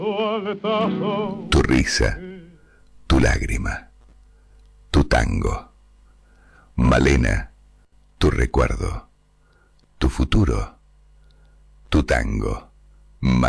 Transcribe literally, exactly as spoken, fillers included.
Tu risa, tu lágrima, tu tango. Malena, tu recuerdo, tu futuro, tu tango. Malena.